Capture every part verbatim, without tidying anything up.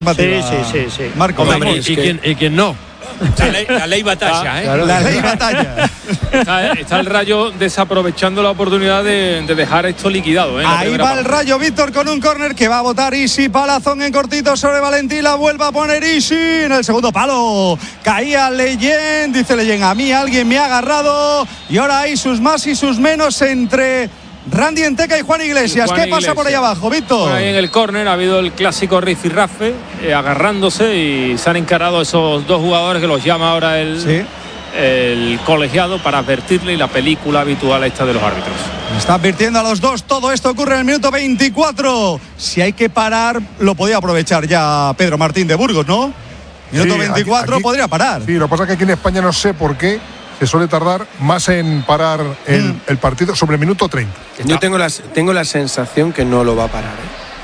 Sí, sí, sí, sí. Marco, Hombre, y, y, quién, y quién no. La ley, la ley batalla, ¿eh? Claro, la ley batalla. Está, está el Rayo desaprovechando la oportunidad de, de dejar esto liquidado, ¿eh? Ahí va el Rayo, Víctor, con un córner que va a botar Isi. Palazón en cortito sobre Valentí. La vuelve a poner Isi en el segundo palo. Caía Leyen. Dice Leyen, a mí alguien me ha agarrado. Y ahora hay sus más y sus menos entre Randy Enteca y Juan Iglesias. Juan ¿Qué pasa Iglesias. por ahí abajo, Víctor? Por ahí en el córner ha habido el clásico rifirrafe eh, agarrándose y se han encarado esos dos jugadores que los llama ahora el, sí. el colegiado para advertirle, y la película habitual esta de los árbitros. Está advirtiendo a los dos. Todo esto ocurre en el minuto veinticuatro. Si hay que parar, lo podía aprovechar ya Pedro Martín de Burgos, ¿no? Minuto sí, veinticuatro, aquí, aquí, podría parar. Sí, lo que pasa es que aquí en España no sé por qué se suele tardar más en parar el, mm. el partido sobre el minuto treinta. Yo tengo la, tengo la sensación que no lo va a parar.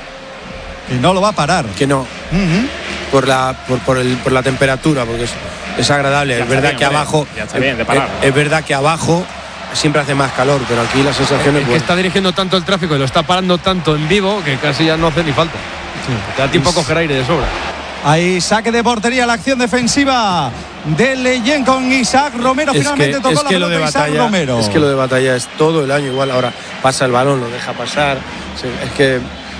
¿eh? Que no lo va a parar. Que no. Uh-huh. Por la por, por, el, por la temperatura, porque es, es agradable. Ya es verdad bien, que hombre, abajo. Ya está bien de parar. Es, es verdad que abajo siempre hace más calor, pero aquí la sensación es, es, es que está dirigiendo tanto el tráfico y lo está parando tanto en vivo que casi ya no hace ni falta. Sí. Te da tiempo a coger aire de sobra. Ahí saque de portería, la acción defensiva de Leyen con Isaac Romero. Es Finalmente que, tocó es la que pelota lo de Isaac batalla, Romero. Es que lo de batalla es todo el año igual. Ahora pasa el balón, lo deja pasar. Es que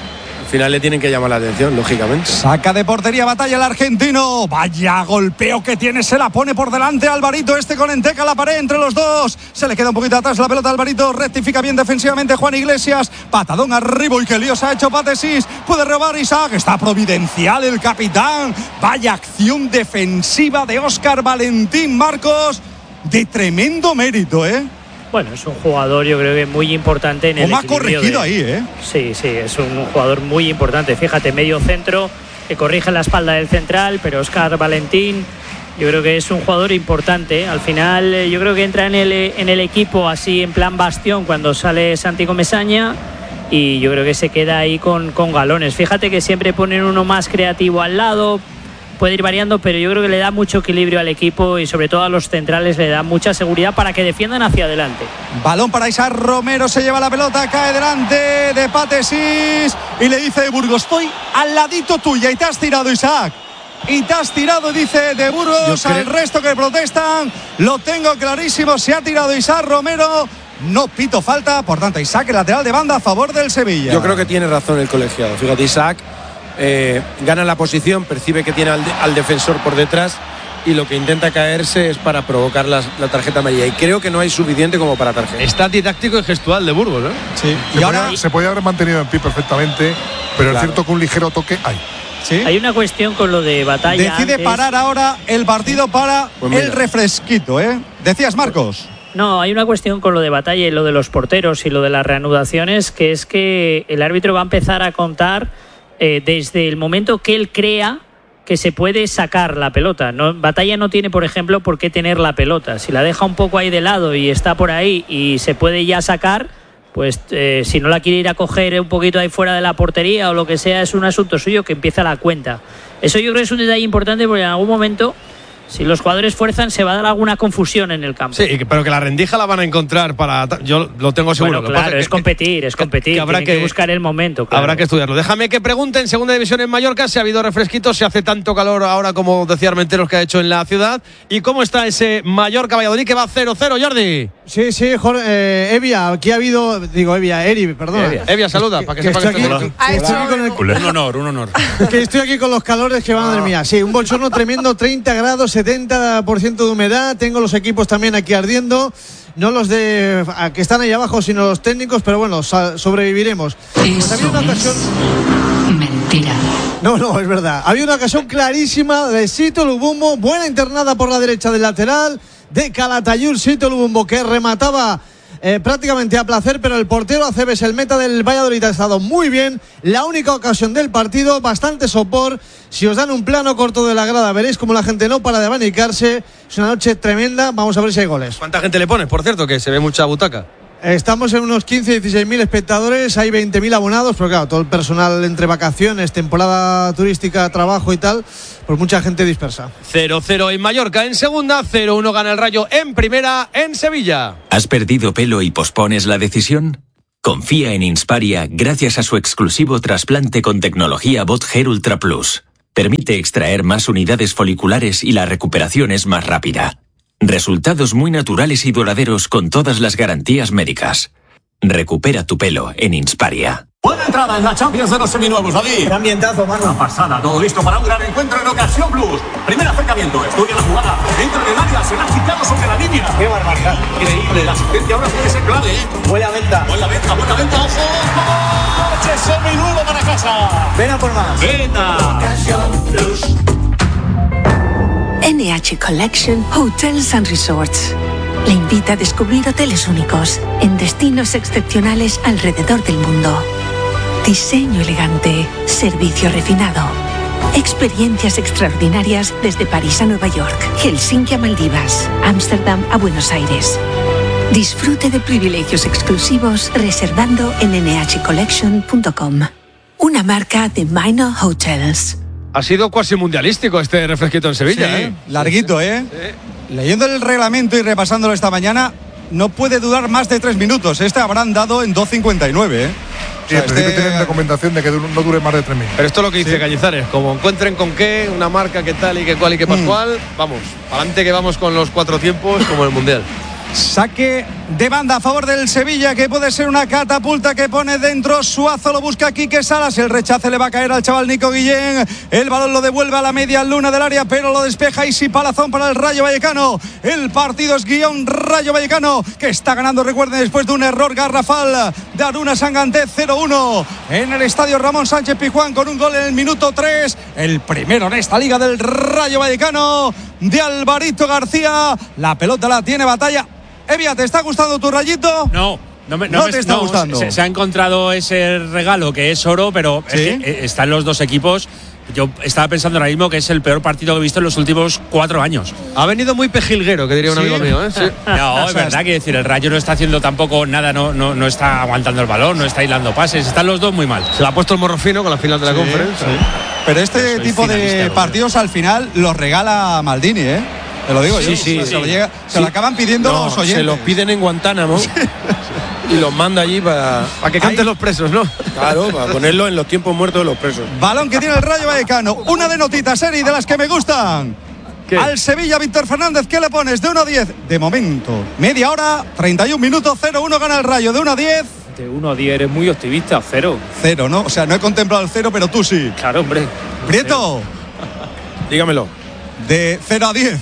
al final le tienen que llamar la atención, lógicamente. Saca de portería, batalla el argentino. Vaya golpeo que tiene, se la pone por delante Alvarito. Este con Enteca, la pared entre los dos. Se le queda un poquito atrás la pelota a Alvarito. Rectifica bien defensivamente Juan Iglesias. Patadón arriba y qué lío se ha hecho Patesis. Puede robar Isaac. Está providencial el capitán. Vaya acción defensiva de Óscar Valentín Marcos. De tremendo mérito, ¿eh? Bueno, es un jugador, yo creo que muy importante en el ¿Cómo ha equilibrio corregido de... ahí, eh? Sí, sí, es un jugador muy importante. Fíjate, medio centro, que corrige la espalda del central, pero Óscar Valentín, yo creo que es un jugador importante. Al final, yo creo que entra en el, en el equipo así en plan bastión cuando sale Santi Comesaña, y yo creo que se queda ahí con, con galones. Fíjate que siempre ponen uno más creativo al lado. Puede ir variando, pero yo creo que le da mucho equilibrio al equipo y sobre todo a los centrales le da mucha seguridad para que defiendan hacia adelante. Balón para Isaac Romero, se lleva la pelota, cae delante de Patesis y le dice de Burgos, estoy al ladito tuya y te has tirado, Isaac. Y te has tirado, dice de Burgos, al resto que protestan, lo tengo clarísimo, se ha tirado Isaac Romero. No pito falta, por tanto Isaac, el lateral de banda a favor del Sevilla. Yo creo que tiene razón el colegiado. Fíjate, Isaac Eh, gana la posición, percibe que tiene al, de, al defensor por detrás y lo que intenta caerse es para provocar las, la tarjeta amarilla, y creo que no hay suficiente como para tarjeta. Está didáctico y gestual de Burgos, ¿no? Sí. Se, y podía, ahora se podía haber mantenido en pie perfectamente, pero claro, es cierto que un ligero toque hay. ¿Sí? Hay una cuestión con lo de batalla. Decide antes. parar ahora el partido para pues el refresquito, ¿eh? Decías, Marcos. No, hay una cuestión con lo de batalla y lo de los porteros y lo de las reanudaciones, que es que el árbitro va a empezar a contar Eh, desde el momento que él crea que se puede sacar la pelota. No, Batalla no tiene, por ejemplo, por qué tener la pelota. Si la deja un poco ahí de lado y está por ahí y se puede ya sacar, pues eh, si no la quiere ir a coger un poquito ahí fuera de la portería o lo que sea, es un asunto suyo, que empieza la cuenta. Eso yo creo que es un detalle importante, porque en algún momento, si los jugadores fuerzan, se va a dar alguna confusión en el campo. Sí, pero que la rendija la van a encontrar para... Yo lo tengo seguro. Bueno, claro, que es que, competir, es competir. Que habrá que, que buscar el momento. Claro. Habrá que estudiarlo. Déjame que pregunte en Segunda División en Mallorca si ha habido refresquitos, si hace tanto calor ahora como decía Armenteros que ha hecho en la ciudad. ¿Y cómo está ese Mallorca-Valladolid que va cero cero, Jordi? Sí, sí, Jorge, eh, Evia, aquí ha habido... Digo, Evia, Eri, perdón. Evia, Evia saluda, para que, que sepa que estoy está aquí, aquí. estoy aquí con el, Un honor, un honor. que estoy aquí con los calores que van, madre mía. Sí, un bochorno tremendo, treinta grados, setenta por ciento de humedad. Tengo los equipos también aquí ardiendo. No los de que están ahí abajo, sino los técnicos, pero bueno, sobreviviremos. Pues había una ocasión... Mentira. No, no, es verdad. Había una ocasión clarísima de Sito Lubumbo, buena internada por la derecha del lateral de Calatayud, Sito Lubumbo, que remataba Eh, prácticamente a placer, pero el portero Aceves, el meta del Valladolid, ha estado muy bien. La única ocasión del partido, bastante sopor. Si os dan un plano corto de la grada, veréis como la gente no para de abanicarse. Es una noche tremenda. Vamos a ver si hay goles. ¿Cuánta gente le pones, por cierto, que se ve mucha butaca? Estamos en unos quince a dieciséis mil espectadores, hay veinte mil abonados, pero claro, todo el personal entre vacaciones, temporada turística, trabajo y tal, pues mucha gente dispersa. cero cero en Mallorca en segunda, cero uno gana el Rayo en primera en Sevilla. ¿Has perdido pelo y pospones la decisión? Confía en Insparia gracias a su exclusivo trasplante con tecnología Bot Hair Ultra Plus. Permite extraer más unidades foliculares y la recuperación es más rápida. Resultados muy naturales y duraderos con todas las garantías médicas. Recupera tu pelo en Insparia. Buena entrada en la Champions de los seminuevos, David. Qué ambientazo, mano. Una pasada, todo listo para un gran encuentro en Ocasión Plus. Primer acercamiento, estudia la jugada. Entra en el área, se la ha quitado sobre la línea. Qué barbaridad. Increíble, la asistencia ahora puede ser clave, ¿eh? Buena venta. Buena venta, buena venta, ojo. Coche seminuevo para casa. Ven a por más. Venta. N H Collection Hotels and Resorts le invita a descubrir hoteles únicos en destinos excepcionales alrededor del mundo. Diseño elegante, servicio refinado, experiencias extraordinarias desde París a Nueva York, Helsinki a Maldivas, Ámsterdam a Buenos Aires. Disfrute de privilegios exclusivos reservando en ene hache collection punto com, una marca de Minor Hotels. Ha sido cuasi mundialístico este refresquito en Sevilla, Sí, ¿eh? larguito, ¿eh? Sí. Leyendo el reglamento y repasándolo esta mañana, no puede durar más de tres minutos. Este habrán dado en dos cincuenta y nueve, ¿eh? Sí, en principio tienen recomendación de que no dure más de tres minutos. Pero esto es lo que dice Sí. Cañizares, como encuentren con qué, una marca que tal y que cual y que pascual, mm. vamos, adelante que vamos con los cuatro tiempos como el Mundial. Saque de banda a favor del Sevilla, que puede ser una catapulta que pone dentro. Suazo lo busca Quique Salas. El rechace le va a caer al chaval Nico Guillén. El balón lo devuelve a la media luna del área, pero lo despeja Isi Palazón para el Rayo Vallecano. El partido es guión Rayo Vallecano, que está ganando, recuerden, después de un error garrafal de Aruna Sanganté, cero uno en el estadio Ramón Sánchez Pizjuán, con un gol en el minuto tres. El primero en esta liga del Rayo Vallecano, de Alvarito García. La pelota la tiene Batalla. Evia, ¿te está gustando tu Rayito? No, no, me, no, no te me, está no, gustando. Se, se ha encontrado ese regalo que es oro, pero ¿Sí? es que están los dos equipos. Yo estaba pensando ahora mismo que es el peor partido que he visto en los últimos cuatro años. Ha venido muy pejilguero, que diría un ¿Sí? amigo mío, ¿eh? Sí. No, es verdad que decir, el Rayo no está haciendo tampoco nada, no, no, no está aguantando el balón, no está hilando pases, están los dos muy mal. Se le ha puesto el morro fino con la final de la Sí, conferencia. sí. Pero este Soy tipo de finalista, partidos al final los regala Maldini, ¿eh? Te lo digo Sí, yo. sí, se, sí. Lo llega, se Sí. lo acaban pidiendo No, los oyentes. se los piden en Guantánamo y los manda allí para, Para que canten los presos, ¿no? claro, para ponerlo en los tiempos muertos de los presos. Balón que tiene el Rayo Vallecano. Una de notitas, Eri, de las que me gustan. ¿Qué? Al Sevilla, Víctor Fernández, ¿qué le pones? De uno a diez. De momento, media hora, treinta y un minutos, cero uno gana el Rayo. De uno a diez, De uno a diez eres muy optimista, cero. cero, ¿no? O sea, no he contemplado el cero, pero tú sí. Claro, hombre. Prieto, Dígamelo. de cero a diez.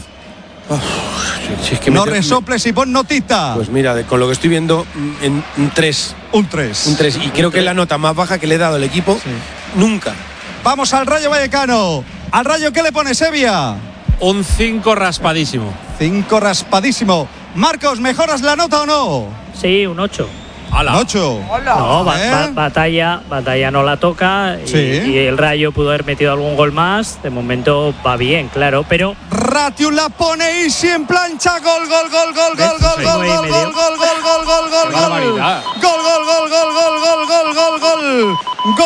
Si es que No me- resoples y pon notita. Pues mira, de- con lo que estoy viendo, mm, en un tres. Un tres. Un tres. Y creo que es la nota más baja que le he dado al equipo nunca. Vamos al Rayo Vallecano. ¿Al Rayo qué le pones, Sevilla? Un cinco raspadísimo. Cinco raspadísimo. Marcos, ¿mejoras la nota o no? Sí, un ocho. ¡Hala! Un ocho. No, ba- ¿Eh? ba- batalla, batalla no la toca y, Sí. y el Rayo pudo haber metido algún gol más. De momento va bien, claro, pero Ratiu la pone Isi en plancha. Gol, gol, gol, gol, ¿Ves? gol, gol, Sí, gol, nueve y gol, medio. gol, gol, gol, gol, gol, gol, ¡Qué gol. barbaridad! Gol, gol, gol, gol, gol, gol, gol, gol, gol.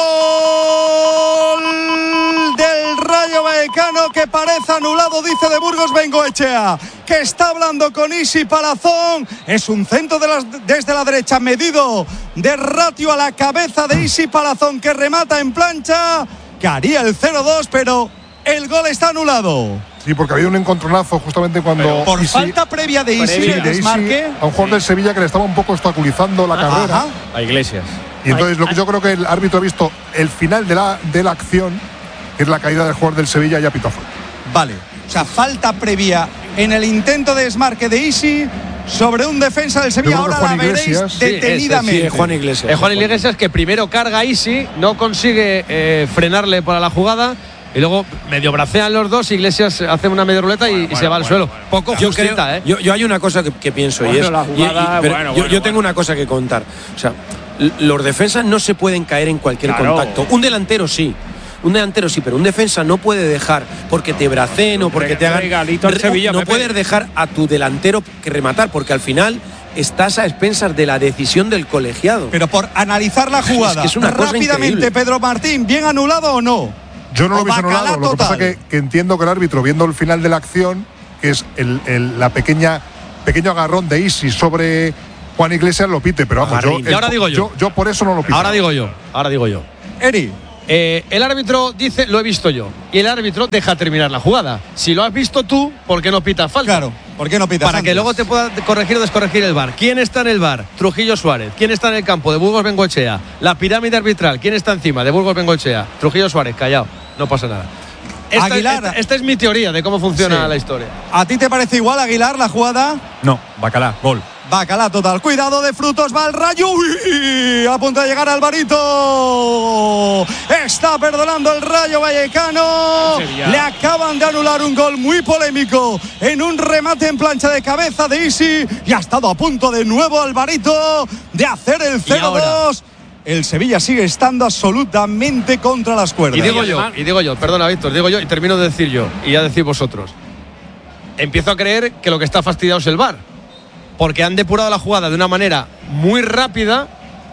Gol del Rayo Vallecano, que parece anulado, dice de Burgos Bengoechea, que está hablando con Isi Palazón. Es un centro de las, desde la derecha, medido de Ratiu a la cabeza de Isi Palazón, que remata en plancha, que haría el cero dos, pero el gol está anulado. Sí, porque había un encontronazo justamente cuando Por Isi- falta previa de Isi, sí, el de Isi desmarque. a un jugador del Sevilla que le estaba un poco obstaculizando la carrera. Ajá. A Iglesias. Y entonces Ay, lo que ay. yo creo que el árbitro ha visto el final de la, de la acción, que es la caída del jugador del Sevilla, y ha pitado fuera. Vale, o sea, falta previa en el intento de desmarque de Isi sobre un defensa del Sevilla. Yo creo que Ahora la Juan veréis Iglesias- Sí, ese, detenidamente. Sí, Juan Iglesias. Es Juan Iglesias que primero carga a Isi, no consigue eh, frenarle para la jugada y luego medio bracean los dos. Iglesias hace una media ruleta y, y se va al suelo. Poco Yo, justita, creo- ¿eh? yo, yo hay una cosa que, que pienso y Bueno, es la y- y- jugada, pero bueno, yo, bueno, yo tengo bueno. una cosa que contar. O sea, l- los defensas no se pueden caer en cualquier Claro. contacto. Un delantero sí. Un delantero sí, pero un defensa no puede dejar porque te bracen o porque te hagan. Regalito al Sevilla, no Pepe. puedes dejar a tu delantero que rematar porque al final estás a expensas de la decisión del colegiado. Pero por analizar la jugada, Es que es una cosa rápidamente, increíble. Pedro Martín, ¿bien anulado o no? Yo no lo O he visto bacalá anulado. Lo que pasa total. es que, que entiendo que el árbitro, viendo el final de la acción, que es el, el- la pequeña pequeño agarrón de Isi sobre Juan Iglesias, lo pite. Pero vamos, yo, Agarrín. Y ahora digo yo. yo. Yo por eso no lo pito. Ahora digo yo, ahora digo yo. Eri, Eh, el árbitro dice, lo he visto yo. Y el árbitro deja terminar la jugada. Si lo has visto tú, ¿por qué no pitas falta? Claro, ¿por qué no pitas Para antes? que luego te pueda corregir o descorregir el V A R. ¿Quién está en el V A R? Trujillo Suárez. ¿Quién está en el campo? De Burgos Bengoechea. La pirámide arbitral. ¿Quién está encima? De Burgos Bengoechea. Trujillo Suárez, callado. No pasa nada. Esta, Aguilar. esta, esta es mi teoría de cómo funciona Sí. la historia. ¿A ti te parece igual, Aguilar, la jugada? No, Bacalá, gol. Bacalá total. Cuidado de Frutos, va al Rayo. Uy, a punto de llegar Alvarito. Está perdonando el Rayo Vallecano. Le acaban de anular un gol muy polémico en un remate en plancha de cabeza de Isi. Y ha estado a punto de nuevo Alvarito de hacer el cero dos. El Sevilla sigue estando absolutamente contra las cuerdas. Y digo yo, y digo yo, perdona Víctor, digo yo y termino de decir yo, y ya decís vosotros. Empiezo a creer que lo que está fastidiado es el V A R. Porque han depurado la jugada de una manera muy rápida,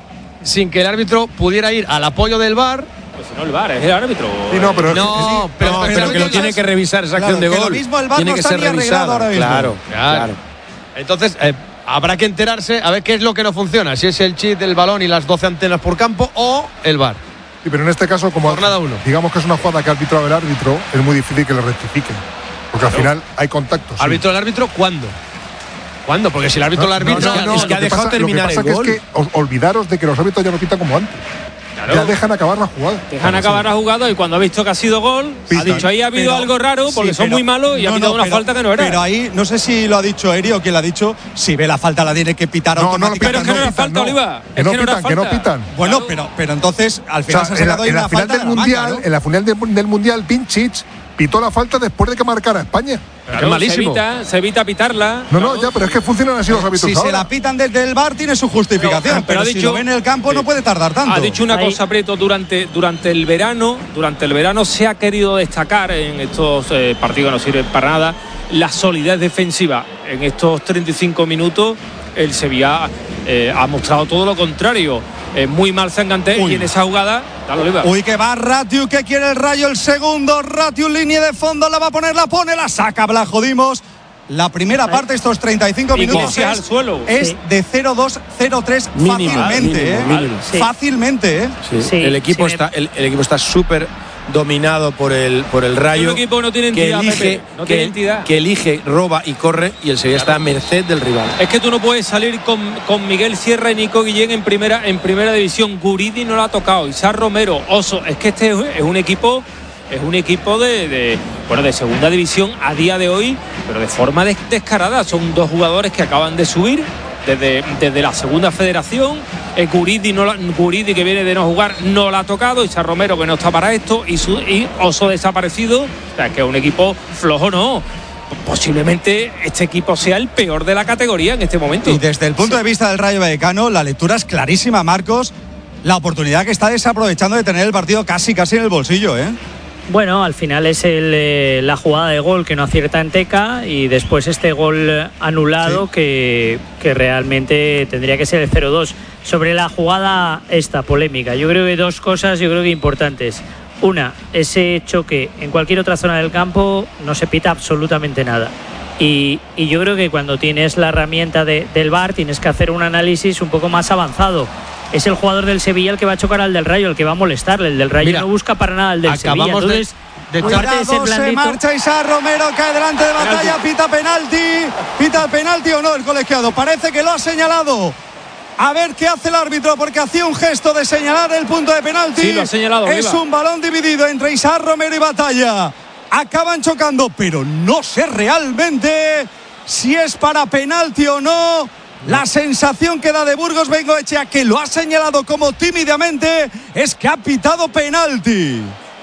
sin que el árbitro pudiera ir al apoyo del V A R. Pues no el V A R, es el árbitro. Sí, no, pero, no, sí, pero, no, pero, pero que lo tiene que revisar esa acción de que gol. lo mismo el V A R tiene no que está ser ni arreglado ahora revisada. mismo. Claro, Claro. claro. Entonces, eh, habrá que enterarse a ver qué es lo que no funciona. Si es el chip del balón y las doce antenas por campo o el V A R. Sí, pero en este caso, como Jornada uno. digamos que es una jugada que ha arbitrado el árbitro, es muy difícil que lo rectifiquen. Porque al final hay contactos. sí. ¿Árbitro del árbitro cuándo? ¿Cuándo? Porque si el árbitro No, lo arbitra. no, no, es que ha lo dejado pasa- terminar Lo que pasa el gol. que es que os- olvidaros de que los árbitros ya no pitan como antes. Claro. Ya dejan acabar la jugada. Dejan acabar la jugada y cuando ha visto que ha sido gol, Pitan. ha dicho ahí ha habido Pero- algo raro porque sí, son pero- muy malos y ha no, pitado no, una pero- falta que no era. Pero ahí, no sé si lo ha dicho Eri o quién lo ha dicho, si ve la falta la tiene que pitar No, no lo automáticamente. Pero es que no era pitan, falta, no. Oliva. Que Es no que no era pitan, que no falta. pitan. Bueno, Claro. pero, pero entonces al O final sea, se ha en la, sacado ahí en la una final falta del de la mundial, manga, ¿no? en la final del, del mundial, Pincic pitó la falta después de que marcara España. Claro, es malísimo. Se evita, se evita pitarla. No, claro. no, ya, pero es que funcionan así los árbitros Si se ahora. la pitan desde el V A R tiene su justificación, Pero- pero, pero ha si dicho- lo ve en el campo no puede tardar tanto. Ha dicho una Ahí- cosa, Prieto, durante, durante el verano, durante el verano se ha querido destacar en estos eh, partidos que no sirven para nada la solidez defensiva. En estos treinta y cinco minutos el Sevilla eh, ha mostrado todo lo contrario. Eh, muy mal Sanganté Uy. y en esa jugada, dale, Oliva. Uy, que va Ratiu, que quiere el Rayo, el segundo. Ratiu, línea de fondo, la va a poner, la pone, la saca, Blajodimos. La primera parte, estos treinta y cinco Y minutos, Iglesias es, al suelo. es Sí. de cero dos, cero tres Mínimo, fácilmente, mínimo, ¿eh? mínimo. Sí. Fácilmente, ¿eh? Sí, Sí, el equipo sí, está el, el equipo está súper dominado por el por el Rayo. Un equipo no tiene que entidad, elige, Pepe, no que, tiene entidad. que elige, roba y corre y el Sevilla está a merced del rival. Es que tú no puedes salir con, con Miguel Sierra y Nico Guillén en primera, en primera división. Guridi no lo ha tocado. Isar Romero, Oso. Es que este es es un equipo, es un equipo de, de, bueno, de segunda división a día de hoy, pero de forma des- descarada. Son dos jugadores que acaban de subir desde, desde la segunda federación. Eh, Guridi, no la- Guridi, que viene de no jugar, no la ha tocado. Isar Romero, que no está para esto. Y, su, y Oso desaparecido. O sea, que es un equipo flojo, no. Posiblemente este equipo sea el peor de la categoría en este momento. Y desde el punto de vista del Rayo Vallecano, la lectura es clarísima, Marcos. La oportunidad que está desaprovechando de tener el partido casi, casi en el bolsillo, ¿eh? Bueno, al final es el, eh, la jugada de gol que no acierta en Teca y después este gol anulado Sí. que, que realmente tendría que ser el cero dos. Sobre la jugada esta polémica, yo creo que dos cosas yo creo que importantes. Una, ese choque en cualquier otra zona del campo no se pita absolutamente nada. Y, y yo creo que cuando tienes la herramienta de, del V A R tienes que hacer un análisis un poco más avanzado. Es el jugador del Sevilla el que va a chocar al del Rayo, el que va a molestarle. El del Rayo Mira, no busca para nada al del Sevilla. acabamos de- Entonces, de aparte de ser Cuidado, se blandito, marcha Isar Romero, cae delante de batalla, pita penalti. ¿Pita el penalti o no el colegiado? Parece que lo ha señalado. A ver qué hace el árbitro, porque hacía un gesto de señalar el punto de penalti. Sí, lo ha señalado, Es Oliva. un balón dividido entre Isar Romero y Batalla. Acaban chocando, pero no sé realmente si es para penalti o no. La sensación que da de Burgos Bengoechea, que lo ha señalado como tímidamente, es que ha pitado penalti.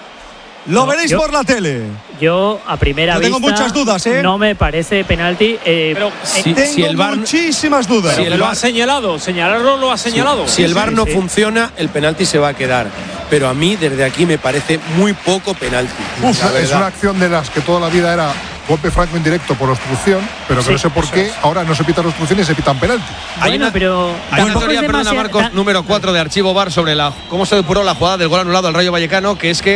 Lo No, veréis yo- por la tele. yo a primera Yo vista tengo muchas dudas, ¿eh? no me parece penalti. eh, Pero Si, Tengo si el V A R, muchísimas dudas. Si Pero el lo V A ha R señalado, señalarlo lo ha señalado. si el V A R no sí. funciona, el penalti se va a quedar. Pero a mí desde aquí me parece muy poco penalti. Uf, la es verdad. una acción de las que toda la vida era golpe franco indirecto por obstrucción, pero que Sí, no sé por eso qué es. ahora no se pitan obstrucciones y se pitan penalti. Hay bueno, una- pero Hay una tampoco teoría, es perdona demasiado- Marcos, ta- número cuatro de Archivo V A R sobre la, cómo se depuró la jugada del gol anulado al Rayo Vallecano, que es que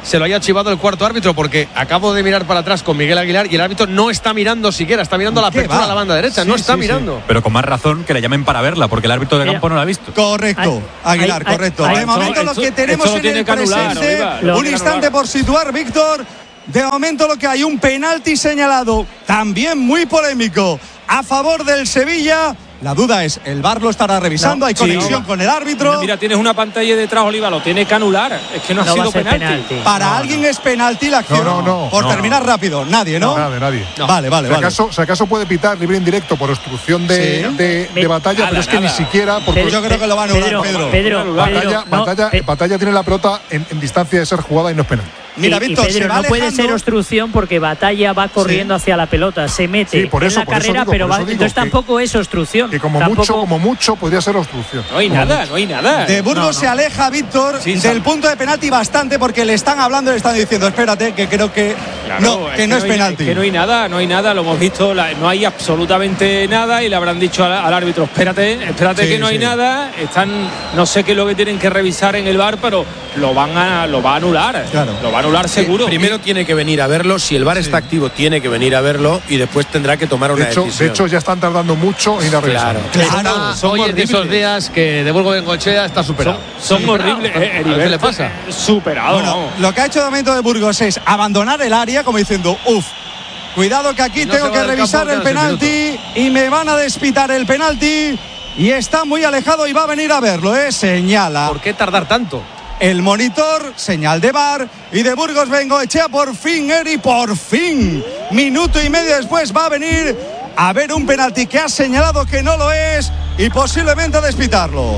se lo haya chivado el cuarto árbitro, porque acabo de mirar para atrás con Miguel Aguilar y el árbitro no está mirando siquiera, está mirando la apertura a la banda derecha, sí, no está sí, mirando. Sí. Pero con más razón que le llamen para verla, porque el árbitro de campo no la ha visto. Correcto, Aguilar, hay, correcto. Hay, de momento lo que tenemos en el presente, un instante por situar, Víctor. De momento lo que hay, un penalti señalado, también muy polémico, a favor del Sevilla. La duda es, el V A R lo estará revisando, no, hay conexión sí, con el árbitro. Mira, tienes una pantalla detrás, Oliva, lo tiene que anular. Es que no, no ha sido penalti. penalti. Para no, alguien no. es penalti la acción. No, no, no. Por no, terminar no. rápido, nadie, ¿no? No, nadie, nadie. No. Vale, vale, si vale. Acaso, si acaso puede pitar libre indirecto por obstrucción de, sí. de, de batalla, nada, pero es que nada. ni siquiera. Porque Pedro, yo creo que lo va a anular, Pedro. Pedro, Pedro, batalla, Pedro, batalla, no, batalla tiene la pelota en, en distancia de ser jugada y no es penal. Mira, y, Víctor, y Pedro, se va no puede alejando. ser obstrucción porque Batalla va corriendo sí. hacia la pelota, se mete sí, por eso, en la por carrera, digo, pero va, digo entonces que, tampoco es obstrucción. Que como tampoco... mucho, como mucho podría ser obstrucción. No hay como nada, mucho. no hay nada. De Burgos no, no. se aleja, Víctor, sí, del sal. punto de penalti bastante porque le están hablando y le están diciendo, espérate, que creo que claro, no, es que, que no es hay, penalti. Es que no hay nada, no hay nada, lo hemos visto, la, no hay absolutamente nada y le habrán dicho al, al árbitro, espérate, espérate sí, que no sí. hay nada. Están, no sé qué es lo que tienen que revisar en el V A R, pero lo van a, lo va a anular. Claro. Lo va a anular seguro. Primero tiene que venir a verlo, si el V A R sí. está activo tiene que venir a verlo y después tendrá que tomar una de hecho, decisión. De hecho ya están tardando mucho en ir a revisar. Claro, claro. Son hoy en esos días que de Burgos Bengoechea está superado. Son, son horribles. Eh, ¿Qué le pasa? Superado. Bueno, lo que ha hecho de momento de Burgos es abandonar el área como diciendo, uff, cuidado que aquí no tengo que revisar el penalti y me van a despitar el penalti y está muy alejado y va a venir a verlo, eh, señala. ¿Por qué tardar tanto? El monitor, señal de V A R y de Burgos Bengoechea, por fin, Eri, por fin. Minuto y medio después va a venir a ver un penalti que ha señalado que no lo es y posiblemente a despitarlo.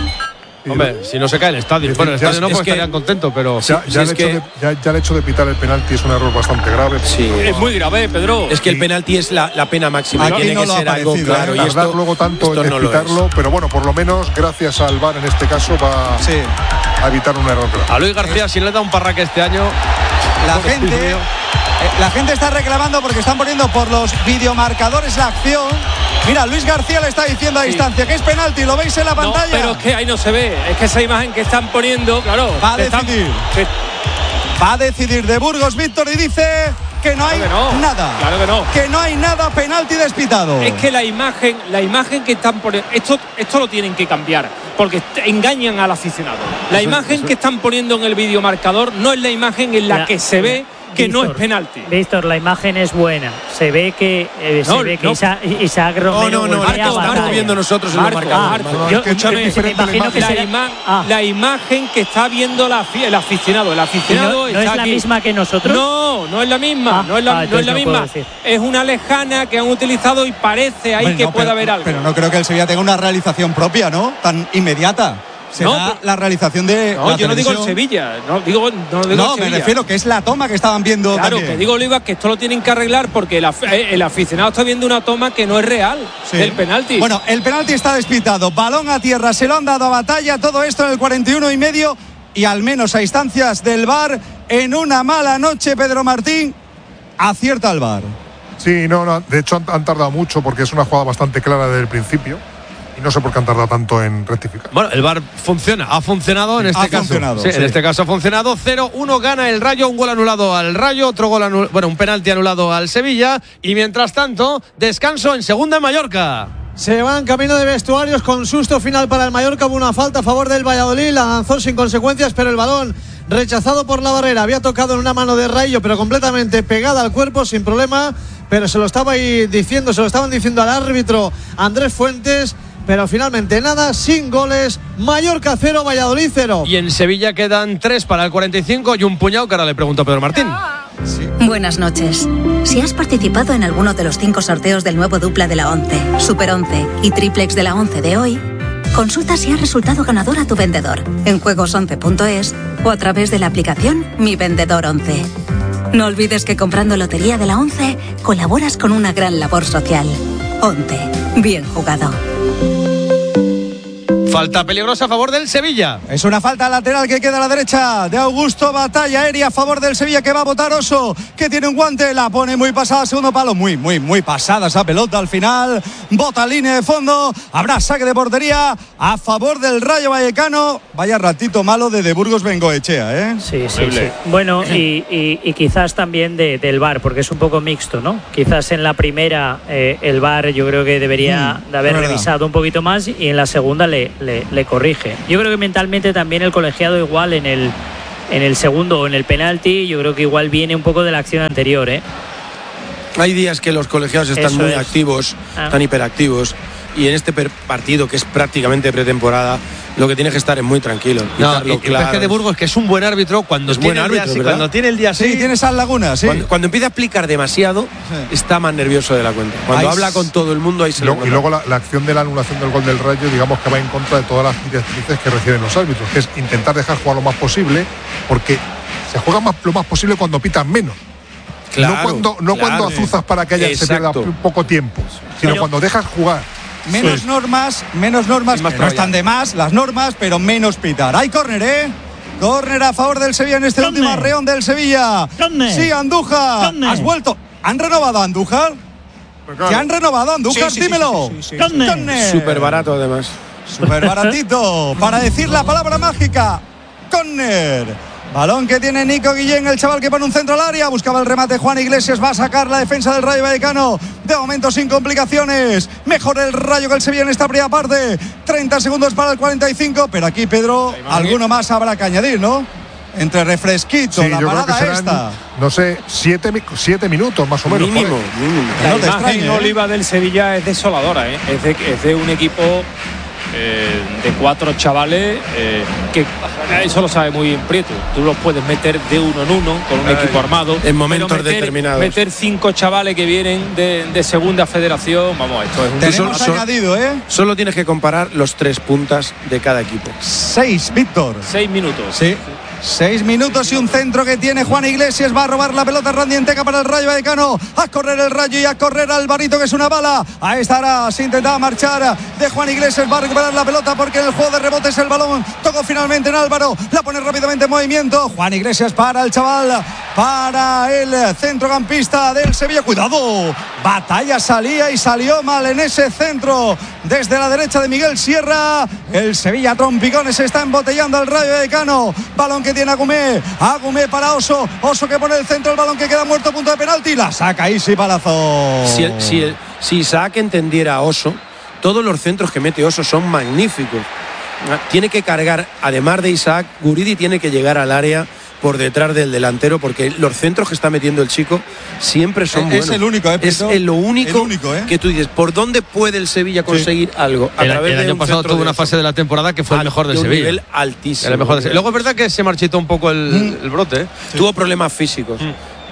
Hombre, si no se cae el estadio. Bueno, el estadio no, pues estarían contentos, pero. Ya, ya, el de, ya, ya el hecho de pitar el penalti es un error bastante grave. Sí, es muy grave, Pedro. Es que el penalti es la, la pena máxima. Aquí tiene no que lo ser ha algo claro. ¿eh? Y esto, luego tanto en no pitarlo, pero bueno, por lo menos gracias al V A R en este caso va sí. a evitar un error grave. A Luis García, si le da un parraque este año. La gente. La gente está reclamando porque están poniendo por los videomarcadores la acción. Mira, Luis García le está diciendo a sí. distancia que es penalti, ¿lo veis en la pantalla? No, pero es que ahí no se ve, es que esa imagen que están poniendo, claro. Va a decidir. Están... Va a decidir de Burgos, Víctor, y dice que no hay claro que no. nada. Claro que no. Que no hay nada, penalti despitado. Es que la imagen, la imagen que están poniendo, esto, esto lo tienen que cambiar, porque engañan al aficionado. La eso, imagen eso. que están poniendo en el videomarcador no es la imagen en la, la que se ve que Víctor, no es penalti. Víctor, la imagen es buena. Se ve que eh, no, se ve que no. Isaac, Isaac Romero. No, no, no, Marco, estamos viendo nosotros en el marcador. Yo, escúchame, es me imagino que la, ima ah. la imagen que está viendo la, el aficionado. El aficionado no, no está es la aquí. misma que nosotros. No, no es la misma. Ah, no es la, ah, no es la no misma. Es una lejana que han utilizado y parece ahí bueno, que no, puede pero, haber algo. Pero no creo que el Sevilla tenga una realización propia, ¿no? Tan inmediata. Será no, la realización de no, la yo no digo el Sevilla, no digo no, digo no el me Sevilla. refiero que es la toma que estaban viendo claro, también. que digo Oliva que esto lo tienen que arreglar porque el, el aficionado está viendo una toma que no es real sí. del penalti. Bueno, el penalti está despitado, balón a tierra, se lo han dado a Batalla, todo esto en el cuarenta y uno y medio y al menos a instancias del V A R en una mala noche. Pedro Martín acierta al V A R. Sí, no, no, de hecho han, han tardado mucho porque es una jugada bastante clara desde el principio. No sé por qué han tardado tanto en rectificar. Bueno, el V A R funciona, ha funcionado en este ha caso. Funcionado, sí, sí. En este caso ha funcionado. cero uno gana el Rayo, un gol anulado al Rayo, otro gol anulado, bueno, un penalti anulado al Sevilla. Y mientras tanto, descanso en segunda en Mallorca. Se van camino de vestuarios con susto final para el Mallorca. Hubo una falta a favor del Valladolid, la lanzó sin consecuencias, pero el balón rechazado por la barrera. Había tocado en una mano de Rayo, pero completamente pegada al cuerpo, sin problema. Pero se lo estaba ahí diciendo, se lo estaban diciendo al árbitro Andrés Fuentes. Pero finalmente nada, sin goles. Mallorca cero, Valladolid cero. Y en Sevilla quedan tres para el cuarenta y cinco y un puñado que ahora le pregunto a Pedro Martín. Sí. Buenas noches. Si has participado en alguno de los cinco sorteos del nuevo dupla de la once, Super once y Triplex de la once de hoy, consulta si has resultado ganador a tu vendedor en juegos once punto es o a través de la aplicación Mi Vendedor once. No olvides que comprando Lotería de la once colaboras con una gran labor social. once. Bien jugado. Falta peligrosa a favor del Sevilla. Es una falta lateral que queda a la derecha de Augusto. Batalla aérea a favor del Sevilla que va a botar Oso, que tiene un guante, la pone muy pasada, segundo palo, muy, muy, muy pasada esa pelota al final. Bota línea de fondo, habrá saque de portería a favor del Rayo Vallecano. Vaya ratito malo de De Burgos Bengoechea, ¿eh? Sí, sí, sí. Bueno, y, y, y quizás también de, del V A R, porque es un poco mixto, ¿no? Quizás en la primera eh, el V A R yo creo que debería mm, de haber revisado un poquito más y en la segunda le, le, le corrige. Yo creo que mentalmente también el colegiado igual en el, en el segundo o en el penalti, yo creo que igual viene un poco de la acción anterior, ¿eh? Hay días que los colegiados están Eso muy es. activos, Ah. están hiperactivos, y en este per- partido, que es prácticamente pretemporada, lo que tienes que estar es muy tranquilo. No, quitarlo y claro. es que De Burgos, que es un buen árbitro, cuando Es tiene buen el día árbitro, así, ¿verdad? cuando tiene el día así. Sí, tienes al Laguna, sí. Cuando, cuando empieza a explicar demasiado, Sí. está más nervioso de la cuenta. Cuando Ahí habla s- con todo el mundo, ahí se Y lo luego, y nota. luego la, la acción de la anulación del gol del Rayo, digamos que va en contra de todas las directrices que reciben los árbitros, que es intentar dejar jugar lo más posible, porque se juega más, lo más posible cuando pitan menos. Claro, no cuando, no claro. cuando azuzas para que haya, se pierda Exacto. poco tiempo, sino Pero- cuando dejas jugar. Menos Pues, normas, menos normas, Es más no tralla. están de más las normas, pero menos pitar. Hay córner, ¿eh? Córner a favor del Sevilla en este Córner. último arreón del Sevilla. Córner. Sí, Andújar. Córner. Has vuelto. ¿Han renovado a Andújar? ¿Te han renovado a Andújar? Sí, sí, sí, Dímelo. sí, sí, sí, sí. Córner. Córner. Súper barato, además. Súper baratito. Para decir la palabra mágica. Córner. Balón que tiene Nico Guillén, el chaval que pone un centro al área. Buscaba el remate Juan Iglesias. Va a sacar la defensa del Rayo Vallecano. De momento sin complicaciones. Mejor el Rayo que el Sevilla en esta primera parte. treinta segundos para el cuarenta y cinco. Pero aquí, Pedro, alguno más habrá que añadir, ¿no? Entre refresquito, sí, la yo creo que parada serán, esta. no sé, siete, mi- siete minutos más o menos. por Mínimo, ahí. mínimo. La No te imagen extrañe, ¿eh? Oliva del Sevilla es desoladora, ¿eh? es, de, es de un equipo eh, de cuatro chavales eh, que eso lo sabe muy bien Prieto. Tú los puedes meter de uno en uno con un Ay, equipo armado. en momentos pero meter, determinados. Meter cinco chavales que vienen de, de segunda federación, vamos, esto es un Tenemos Son- son- añadido, ¿eh? Solo tienes que comparar los tres puntas de cada equipo. Seis, Víctor. seis minutos. Sí. Seis minutos y un centro que tiene Juan Iglesias. Va a robar la pelota Randy Enteca para el Rayo Vallecano. A correr el Rayo y a correr Alvarito, que es una bala. Ahí estará. Se intentaba marchar de Juan Iglesias. Va a recuperar la pelota porque en el juego de rebotes el balón tocó finalmente en Álvaro. La pone rápidamente en movimiento. Juan Iglesias para el chaval. Para el centrocampista del Sevilla. Cuidado. Batalla salía y salió mal en ese centro. Desde la derecha de Miguel Sierra. El Sevilla trompicones se está embotellando al Rayo Vallecano. Balón que tiene Agumé. Agumé para Oso. Oso que pone el centro. El balón que queda muerto a punto de penalti. La saca Isi Palazzo. Si, el- si, el- si Isaac entendiera a Oso, todos los centros que mete Oso son magníficos. Tiene que cargar, además de Isaac, Guridi tiene que llegar al área por detrás del delantero, porque los centros que está metiendo el chico siempre son Es buenos. el único, ¿eh, Es Prieto? el lo único, El único, ¿eh? que tú dices, ¿por dónde puede el Sevilla conseguir algo? A El, través el de año un pasado centro tuvo de una Oso. fase de la temporada que fue el Al- mejor del de un Sevilla. nivel altísimo. Era el mejor del Sevilla. Luego es verdad que se marchitó un poco el, el brote, ¿eh? Tuvo problemas físicos.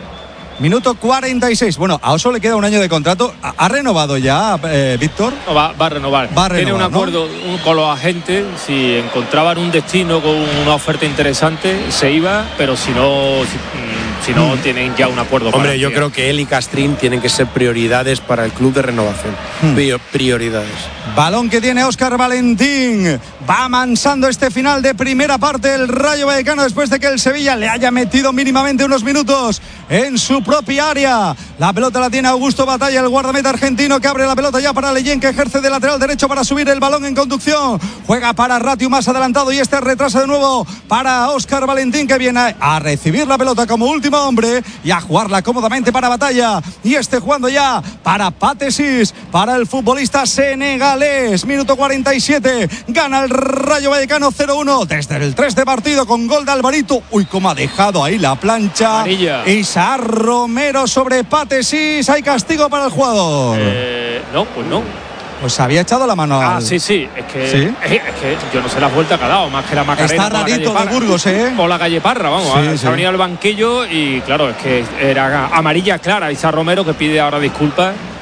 Minuto cuarenta y seis. Bueno, a Oso le queda un año de contrato. ¿Ha, ha renovado ya, eh, Víctor? No, va, va a renovar. Va a Tiene un renovar, ¿no? acuerdo un- con los agentes. Si encontraban un destino con una oferta interesante, se iba, pero si no, si, mm, si no tienen ya un acuerdo. Hombre, para yo ampliar. creo que él y Castrín tienen que ser prioridades para el club de renovación. Hmm. Prior- Prioridades. Balón que tiene Óscar Valentín. Va amansando este final de primera parte el Rayo Vallecano después de que el Sevilla le haya metido mínimamente unos minutos en su propia área. La pelota la tiene Augusto Batalla, el guardameta argentino, que abre la pelota ya para Leyen, que ejerce de lateral derecho para subir el balón en conducción. Juega para Ratiu más adelantado y este retrasa de nuevo para Óscar Valentín, que viene a recibir la pelota como último hombre y a jugarla cómodamente para Batalla. Y este jugando ya para Patesis, para el futbolista senegalés. Minuto cuarenta y siete. Gana el Rayo Vallecano cero uno desde el tres de partido con gol de Alvarito. Uy, cómo ha dejado ahí la plancha. Amarilla. Isaac Romero sobre Patesis. Hay castigo para el jugador. Eh, no, pues no. Pues había echado la mano Ah, al... sí, sí, es que, ¿Sí? es, es que yo no sé las vueltas que ha dado, más que la Macarena. Está por la rarito calle Parra. de Burgos, ¿eh? Por la calle Parra, vamos, Sí, ha- sí. se ha venido al banquillo y claro, es que era amarilla clara. Isaac Romero que pide ahora disculpas.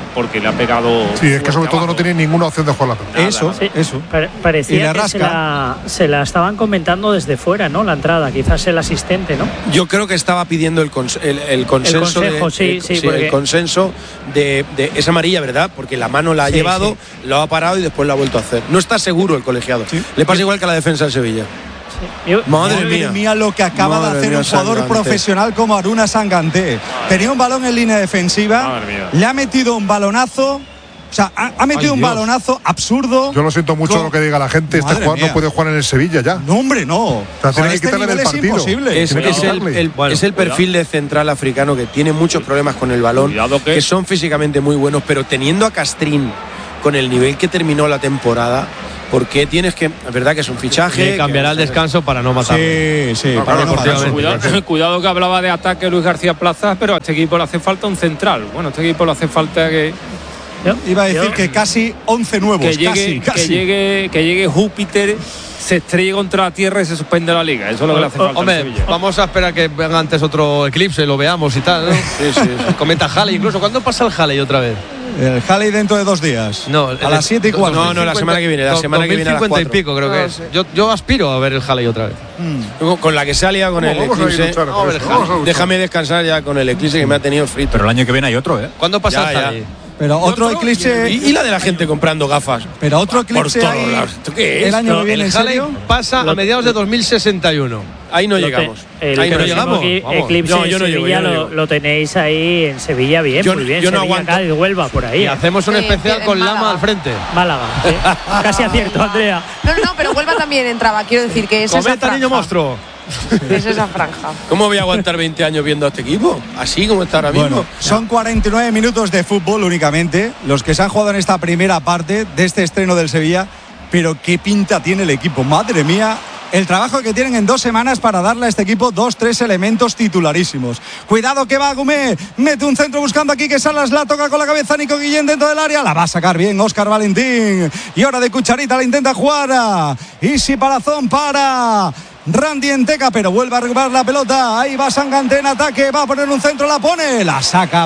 porque le ha pegado. Sí, es que sobre todo no tiene ninguna opción de jugar la pelota. Eso, Sí, eso. pare- parecía Y la que se rasca. la, se la estaban comentando desde fuera, ¿no? La entrada, quizás el asistente, ¿no? Yo creo que estaba pidiendo el, cons- el, el consenso. El consejo, de, sí, el- sí, el porque- consenso de, de esa amarilla, ¿verdad? Porque la mano la ha Sí, llevado, sí. lo ha parado y después lo ha vuelto a hacer. No está seguro el colegiado. Le pasa igual que a la defensa del Sevilla. Yo- Madre, Madre mía. mía lo que acaba Madre de hacer mía, un jugador Sanganté. profesional como Aruna Sanganté. Tenía un balón en línea defensiva, Madre mía. le ha metido un balonazo, o sea, ha, ha metido Ay, un Dios. balonazo absurdo. Yo lo siento mucho Con- lo que diga la gente. Este Madre jugador mía. no puede jugar en el Sevilla ya. No, hombre, no. O sea, tiene Con que este quitarle nivel del es partido. imposible. Es, Tiene es que el, quitarle. el- Bueno, es el perfil de central africano que tiene muchos problemas con el balón, Cuidado que- que son físicamente muy buenos, pero teniendo a Castrín con el nivel que terminó la temporada, ¿por qué tienes que...? Es verdad que es un fichaje. Que cambiará el descanso para no matarlo. Sí, sí, No, para claro, no deportivamente. matarse. Cuidado, cuidado que hablaba de ataque Luis García Plaza, pero a este equipo le hace falta un central. Bueno, a este equipo le hace falta que, yo- Iba a decir yo- que casi once nuevos, que, llegue, casi, casi. que llegue que llegue Júpiter, se estrelle contra la tierra y se suspende la liga. Eso es lo que le hace falta al Hombre, Sevilla. vamos a esperar que venga antes otro eclipse, lo veamos y tal, ¿no? Sí, sí, sí. El cometa Halley, incluso. ¿Cuándo pasa el Halley otra vez? El Halley dentro de dos días. No, a las siete y cuatro. No, no, la semana que viene, la semana que viene a las dos mil cincuenta y cuatro. pico creo que No, es. sí. Yo, yo aspiro a ver el Halley otra vez. Con- Con la que se ha liado con el Vamos a ir a eclipse. luchar, Vamos a ver, vamos a luchar. Déjame descansar ya con el eclipse que me ha tenido frito. Pero el año que viene hay otro, ¿eh? ¿Cuándo pasa Ya, el ya. Halley? Pero otro eclipse. Y, y la de la gente comprando gafas. Pero otro Por eclipse todos ahí lados. ¿Esto qué es? el año No, que viene, El ¿en Halley serio? pasa Lo- a mediados de dos mil sesenta y uno. Ahí no lo te- llegamos. El Ahí no próximo llegamos. equi- Vamos. eclipse No, de yo no llego, Sevilla yo no lo, llego. lo tenéis ahí en Sevilla bien, Yo- muy bien. yo no Sevilla, aguanto. Cádiz, Huelva, por ahí. Y hacemos un Sí, especial en con Málaga. Lama al frente. Málaga. sí. Casi acierto, Andrea. No, no, no, pero Huelva también entraba. Quiero decir que es esa Cometa, franja. niño monstruo. Es esa franja. ¿Cómo voy a aguantar veinte años viendo a este equipo? Así como está ahora mismo. Bueno, son cuarenta y nueve minutos de fútbol únicamente, los que se han jugado en esta primera parte de este estreno del Sevilla, pero qué pinta tiene el equipo, madre mía. El trabajo que tienen en dos semanas para darle a este equipo dos, tres elementos titularísimos. Cuidado que va Gumé, mete un centro buscando aquí que Salas, la toca con la cabeza Nico Guillén dentro del área, la va a sacar bien Óscar Valentín. Y ahora de cucharita la intenta jugar. Y si Palazón para Randy Enteca, pero vuelve a recuperar la pelota. Ahí va Sanganté en ataque, va a poner un centro, la pone, la saca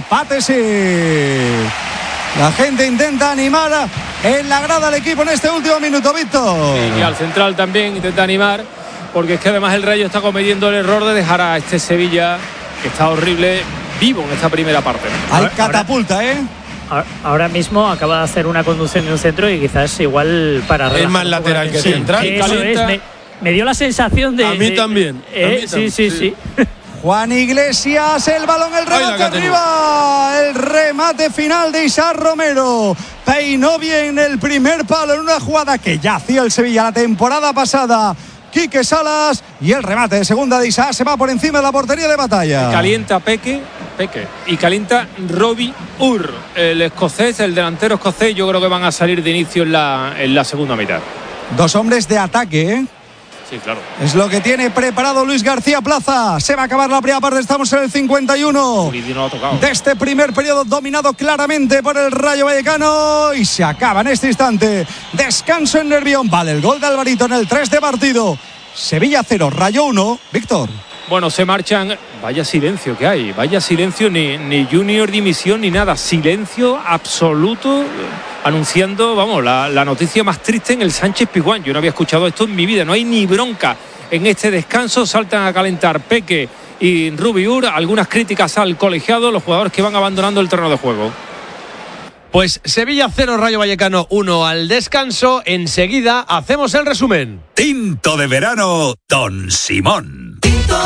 Patesi. La gente intenta animar en la grada al equipo en este último minuto, Víctor. Y al central también intenta animar, porque es que además el Rayo está cometiendo el error de dejar a este Sevilla, que está horrible, vivo en esta primera parte. Hay catapulta, ¿eh? Ahora- Ahora mismo acaba de hacer una conducción de un centro y quizás igual para Es relajar más un poco lateral la que tensión. central. Eso Calienta. es, me, me dio la sensación de. A mí de- también, eh, a mí sí, también, sí, sí. sí. Juan Iglesias, el balón, el Ay, la remate que ha tenido. arriba, el remate final de Isaac Romero. Peinó bien el primer palo en una jugada que ya hacía el Sevilla la temporada pasada. Quique Salas y el remate de segunda de Isaac se va por encima de la portería de Batalla. Calienta Peque, Peque y calienta Robbie Ur, el escocés, el delantero escocés. Yo creo que van a salir de inicio en la, en la segunda mitad. Dos hombres de ataque, ¿eh? Sí, claro. Es lo que tiene preparado Luis García Plaza. Se va a acabar la primera parte, estamos en el cincuenta y uno. Guridi no lo ha tocado. De este primer periodo dominado claramente por el Rayo Vallecano y se acaba en este instante. Descanso en Nervión, vale el gol de Alvarito en el tres de partido. Sevilla cero, Rayo uno. Víctor. Bueno, se marchan. Vaya silencio que hay. Vaya silencio, ni, ni Junior dimisión ni nada. Silencio absoluto. Anunciando, vamos, la, la noticia más triste en el Sánchez Pizjuán. Yo no había escuchado esto en mi vida. No hay ni bronca en este descanso. Saltan a calentar Peque y Rubiur. Algunas críticas al colegiado, los jugadores que van abandonando el terreno de juego. Pues Sevilla cero, Rayo Vallecano uno al descanso. Enseguida hacemos el resumen. Tinto de verano, Don Simón.